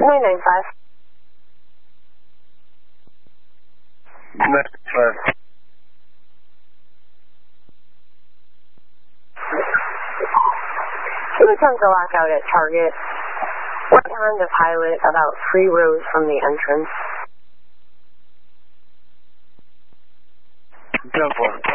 995. 995. It was time to lock out at Target. West Honda Pilot, about 3 rows from the entrance. 10-4.